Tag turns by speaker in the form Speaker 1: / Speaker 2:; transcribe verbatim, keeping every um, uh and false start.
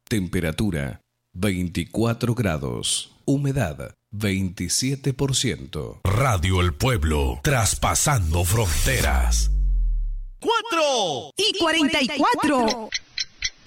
Speaker 1: Temperatura veinticuatro grados. Humedad veintisiete por ciento.
Speaker 2: Radio El Pueblo, traspasando fronteras.
Speaker 3: Cuatro
Speaker 4: y cuarenta y cuatro.